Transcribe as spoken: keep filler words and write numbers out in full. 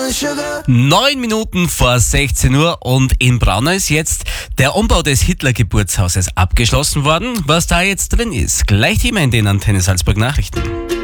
Neun Minuten vor sechzehn Uhr und in Braunau ist jetzt der Umbau des Hitler-Geburtshauses abgeschlossen worden. Was da jetzt drin ist, gleich Thema in den Antenne Salzburg Nachrichten.